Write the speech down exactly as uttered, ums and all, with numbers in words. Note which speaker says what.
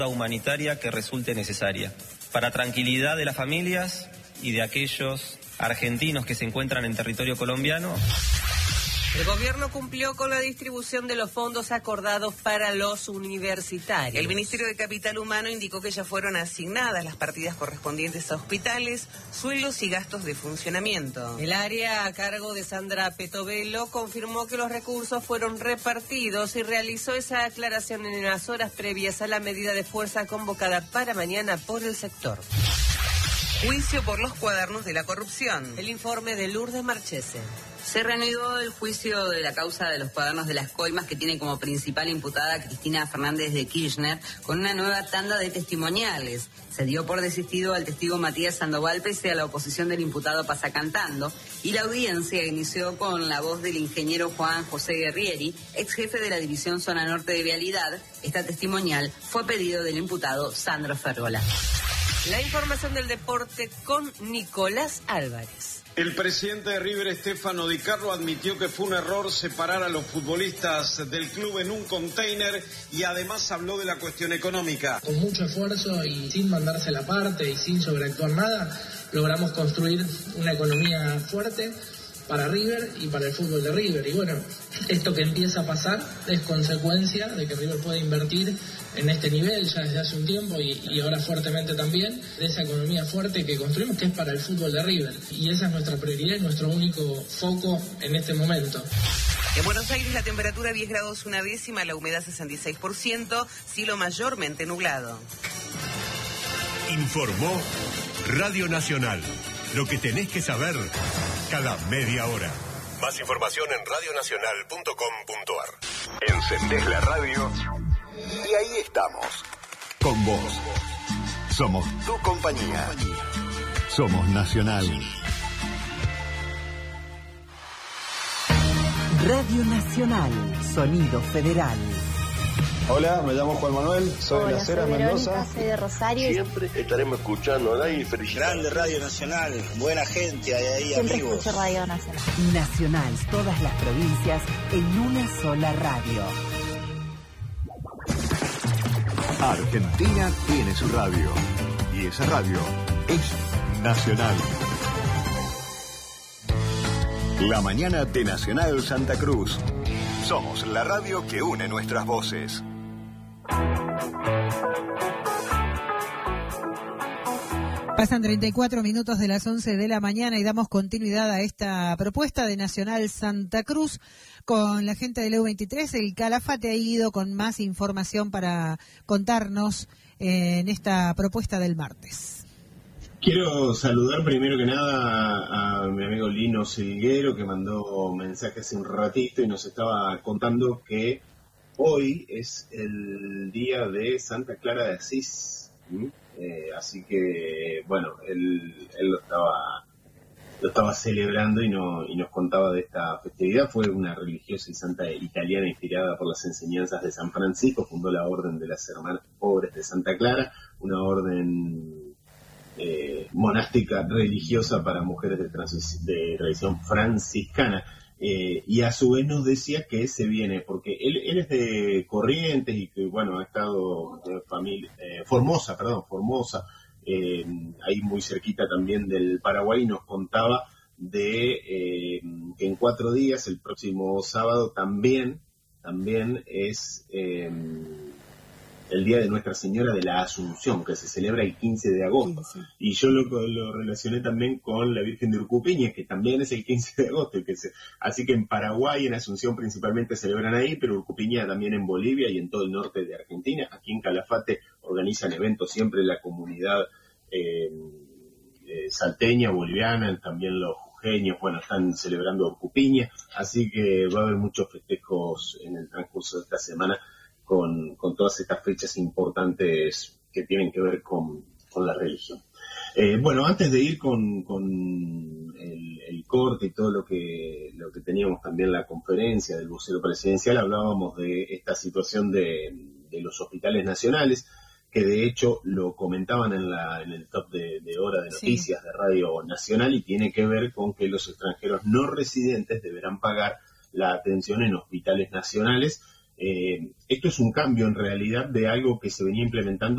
Speaker 1: humanitaria que resulte necesaria, para tranquilidad de las familias y de aquellos argentinos que se encuentran en territorio colombiano.
Speaker 2: El gobierno cumplió con la distribución de los fondos acordados para los universitarios.
Speaker 3: El Ministerio de Capital Humano indicó que ya fueron asignadas las partidas correspondientes a hospitales, sueldos y gastos de funcionamiento.
Speaker 2: El área a cargo de Sandra Petovelo confirmó que los recursos fueron repartidos y realizó esa aclaración en las horas previas a la medida de fuerza convocada para mañana por el sector.
Speaker 3: Juicio por los cuadernos de la corrupción.
Speaker 2: El informe de Lourdes Marchese.
Speaker 4: Se reanudó el juicio de la causa de los cuadernos de las coimas, que tiene como principal imputada a Cristina Fernández de Kirchner, con una nueva tanda de testimoniales. Se dio por desistido al testigo Matías Sandoval pese a la oposición del imputado Pasacantando, y la audiencia inició con la voz del ingeniero Juan José Guerrieri, ex jefe de la División Zona Norte de Vialidad. Esta testimonial fue pedido del imputado Sandro Fergola.
Speaker 2: La información del deporte con Nicolás Álvarez.
Speaker 5: El presidente de River, Stefano Di Carlo, admitió que fue un error separar a los futbolistas del club en un container y además habló de la cuestión económica.
Speaker 6: Con mucho esfuerzo y sin mandarse la parte y sin sobreactuar nada, logramos construir una economía fuerte para River y para el fútbol de River. Y bueno, esto que empieza a pasar es consecuencia de que River puede invertir en este nivel ya desde hace un tiempo y, y ahora fuertemente también, de esa economía fuerte que construimos, que es para el fútbol de River. Y esa es nuestra prioridad y nuestro único foco en este momento.
Speaker 3: En Buenos Aires la temperatura diez grados una décima, la humedad sesenta y seis por ciento, cielo mayormente nublado.
Speaker 7: Informó Radio Nacional. Lo que tenés que saber cada media hora. Más información en radio nacional punto com punto a r. Encendés la radio y ahí estamos. Con vos. Somos tu compañía. Somos Nacional.
Speaker 8: Radio Nacional, Sonido Federal.
Speaker 9: Hola, me llamo Juan Manuel, soy
Speaker 10: Hola,
Speaker 9: de Las Heras,
Speaker 10: soy Verónica,
Speaker 9: Mendoza.
Speaker 10: soy de Rosario.
Speaker 11: Siempre estaremos escuchando y felicitando.
Speaker 12: Grande Radio Nacional, buena gente, hay ahí
Speaker 10: Siempre
Speaker 12: amigos.
Speaker 10: escucho Radio Nacional.
Speaker 8: Nacional, todas las provincias en una sola radio.
Speaker 7: Argentina tiene su radio. Y esa radio es Nacional. La mañana de Nacional Santa Cruz. Somos la radio que une nuestras voces.
Speaker 13: Pasan treinta y cuatro minutos de las once de la mañana y damos continuidad a esta propuesta de Nacional Santa Cruz con la gente del E U veintitrés. El Calafate ha ido con más información para contarnos eh, en esta propuesta del martes.
Speaker 14: Quiero saludar primero que nada a, a mi amigo Lino Silguero, que mandó mensaje hace un ratito y nos estaba contando que hoy es el día de Santa Clara de Asís. ¿Mm? Eh, así que, bueno, él, él lo estaba lo estaba celebrando y, no, y nos contaba de esta festividad. Fue una religiosa y santa italiana inspirada por las enseñanzas de San Francisco. Fundó la Orden de las Hermanas Pobres de Santa Clara, una orden Eh, monástica religiosa para mujeres de, transi- de tradición franciscana, eh, y a su vez nos decía que se viene, porque él, él es de Corrientes y que bueno ha estado de familia, eh, Formosa, perdón, Formosa, eh, ahí muy cerquita también del Paraguay. Nos contaba de eh, que en cuatro días, el próximo sábado también, también es eh, el Día de Nuestra Señora de la Asunción, que se celebra el quince de agosto. Sí, sí. Y yo lo, lo relacioné también con la Virgen de Urcupiña, que también es el quince de agosto. Y que se, así que en Paraguay, en Asunción principalmente celebran ahí, pero Urcupiña también en Bolivia y en todo el norte de Argentina. Aquí en Calafate organizan eventos siempre la comunidad eh, eh, salteña, boliviana, también los jujeños, bueno, están celebrando Urcupiña. Así que va a haber muchos festejos en el transcurso de esta semana Con, con todas estas fechas importantes que tienen que ver con, con la religión. Eh, bueno, antes de ir con, con el, el corte y todo lo que, lo que teníamos también la conferencia del vocero presidencial, hablábamos de esta situación de, de los hospitales nacionales, que de hecho lo comentaban en, la, en el top de, de hora de noticias sí. de Radio Nacional, y tiene que ver con que los extranjeros no residentes deberán pagar la atención en hospitales nacionales. Eh, esto es un cambio en realidad de algo que se venía implementando